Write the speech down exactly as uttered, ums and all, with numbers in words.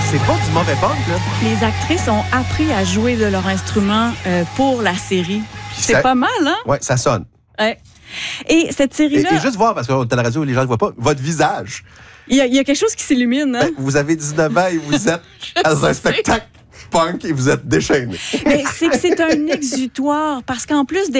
c'est pas du mauvais punk, là. Les actrices ont appris à jouer de leur instrument euh, pour la série. C'est ça, pas mal, hein? Oui, ça sonne. Ouais. Et cette série-là... Et, et juste voir, parce qu'on est à la radio, les gens ne voient pas, votre visage. Il y, a, il y a quelque chose qui s'illumine, hein? Ben, vous avez dix-neuf ans et vous êtes dans un spectacle punk et vous êtes déchaîné. Mais c'est que c'est un exutoire, parce qu'en plus des